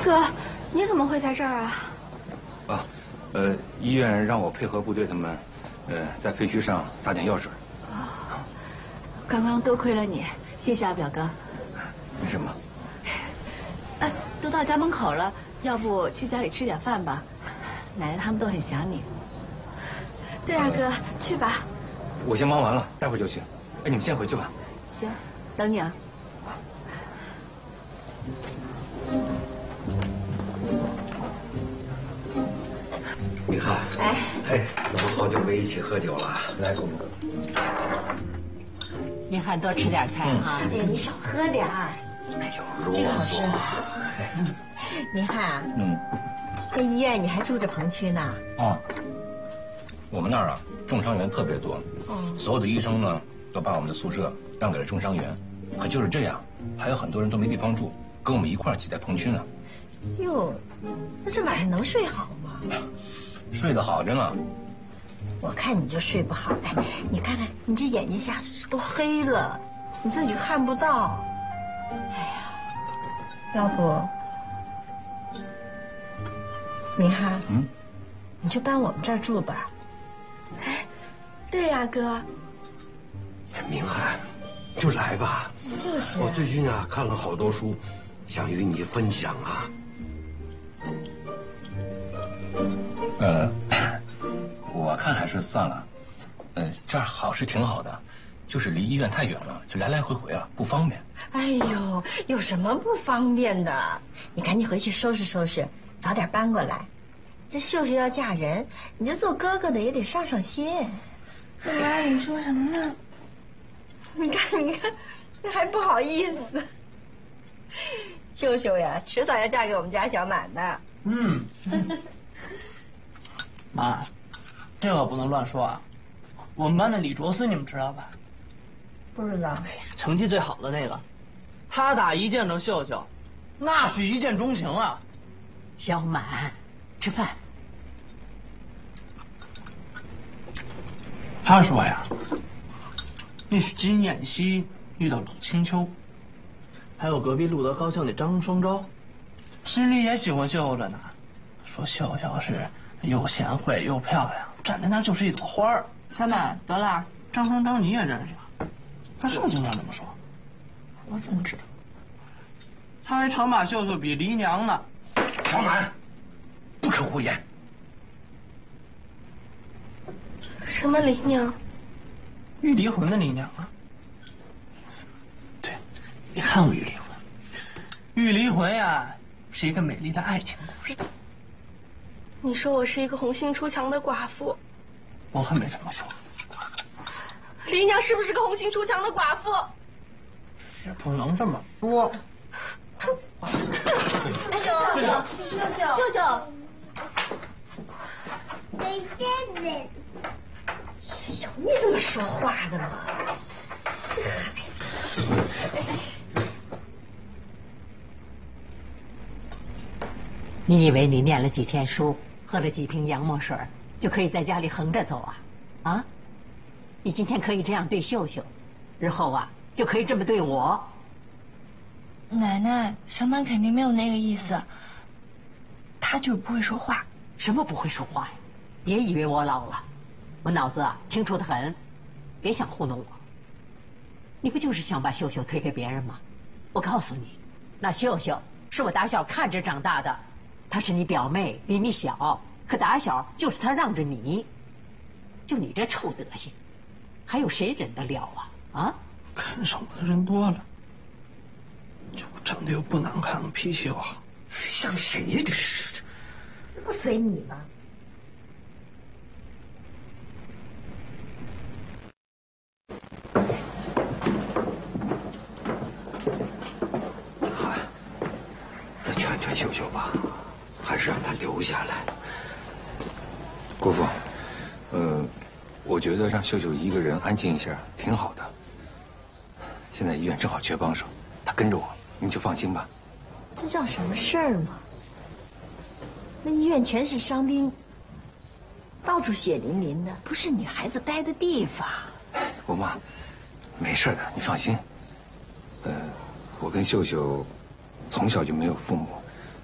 哥，你怎么会在这儿啊？ 啊，医院让我配合部队他们，在废墟上撒点药水。 啊，刚刚多亏了你，谢谢啊，表哥。 没什么。 哎，都到家门口了，要不去家里吃点饭吧？奶奶他们都很想你。对啊，哥，去吧。 我先忙完了，待会儿就去。哎，你们先回去吧。 行，等你啊。 明翰，哎，咱们好久没一起喝酒了，来，公公。 明翰多吃点菜哈。 哎，你少喝点儿。 哎呦，啰嗦。 明翰啊，在医院你还住着棚区呢？ 啊，我们那儿啊，重伤员特别多。所有的医生呢，都把我们的宿舍让给了重伤员。可就是这样，还有很多人都没地方住，跟我们一块儿挤在棚区呢。 哟，那这晚上能睡好吗？ 睡得好着呢。 我看你就睡不好。哎，你看看你这眼睛下都黑了，你自己看不到。哎呀，要不，明翰，你就搬我们这儿住吧。 哎，对呀，哥。 明翰，就来吧。 就是。 我最近啊看了好多书，想与你分享啊。 我看还是算了。这儿好是挺好的，就是离医院太远了，就来来回回啊不方便。 哎呦，有什么不方便的？你赶紧回去收拾收拾，早点搬过来。这秀秀要嫁人，你这做哥哥的也得上上心。 妈，你说什么呢？ 你看，你看，这还不好意思。秀秀呀，迟早要嫁给我们家小满的。 妈，这个不能乱说啊。我们班的李卓思你们知道吧？ 不知道。 成绩最好的那个，他打一见着秀秀，那是一见钟情啊。 小满，吃饭。 他说呀，那是金燕西遇到鲁清秋，还有隔壁路德高校那张双昭，心里也喜欢秀秀着呢。说秀秀是又贤惠又漂亮，站在那儿就是一朵花儿。 小满，得了， 张双昭你也认识啊？他是不是经常这么说？ 我怎么知道？ 他还常把秀秀比黎娘呢。 小满，不可胡言。 什么黎娘？ 玉离魂的黎娘啊。对，你看过玉离魂？玉离魂呀，是一个美丽的爱情故事。 你说我是一个红杏出墙的寡妇， 我可没这么说。 黎娘是不是个红杏出墙的寡妇？ 也不能这么说。 哎呦，秀秀， 有你这么说话的吗？这孩子。 你以为你念了几天书，喝了几瓶洋墨水，就可以在家里横着走啊？啊？你今天可以这样对秀秀，日后啊就可以这么对我。 奶奶，小满肯定没有那个意思，他就是不会说话。 什么不会说话呀？别以为我老了，我脑子啊清楚得很，别想糊弄我。你不就是想把秀秀推给别人吗？我告诉你，那秀秀是我打小看着长大的，她是你表妹，比你小，可打小就是她让着你。就你这臭德行，还有谁忍得了啊？啊！ 看上我的人多了，就我长得又不难看，脾气又好， 像谁呀？这是， 这不随你吗？ 好，再劝劝秀秀吧，还是让她留下来。 姑父，我觉得让秀秀一个人安静一下挺好的。现在医院正好缺帮手，她跟着我，你就放心吧。 这叫什么事儿嘛？那医院全是伤兵，到处血淋淋的，不是女孩子待的地方。 我妈，没事的，你放心。我跟秀秀从小就没有父母，